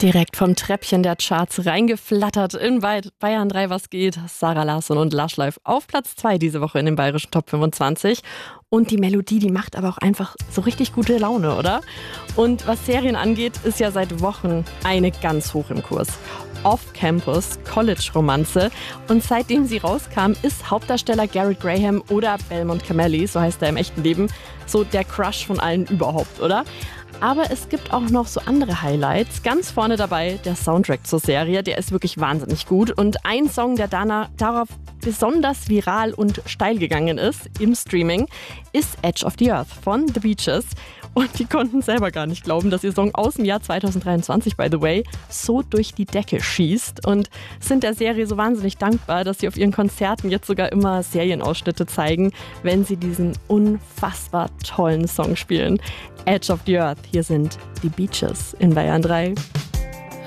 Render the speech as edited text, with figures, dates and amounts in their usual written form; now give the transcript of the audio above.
Direkt vom Treppchen der Charts reingeflattert in Bayern 3, was geht? Sarah Larsson und Lush Live auf Platz 2 diese Woche in den bayerischen Top 25. Und die Melodie, die macht aber auch einfach so richtig gute Laune, oder? Und was Serien angeht, ist ja seit Wochen eine ganz hoch im Kurs. Off-Campus, College-Romanze. Und seitdem sie rauskam, ist Hauptdarsteller Garrett Graham oder Belmont Cameli, so heißt er im echten Leben, so der Crush von allen überhaupt, oder? Aber es gibt auch noch so andere Highlights. Ganz vorne dabei der Soundtrack zur Serie, der ist wirklich wahnsinnig gut. Und ein Song, der darauf besonders viral und steil gegangen ist im Streaming, ist Edge of the Earth von The Beaches. Und die konnten selber gar nicht glauben, dass ihr Song aus dem Jahr 2023, by the way, so durch die Decke schießt. Und sind der Serie so wahnsinnig dankbar, dass sie auf ihren Konzerten jetzt sogar immer Serienausschnitte zeigen, wenn sie diesen unfassbar tollen Song spielen. Edge of the Earth, hier sind die Beaches in Bayern 3.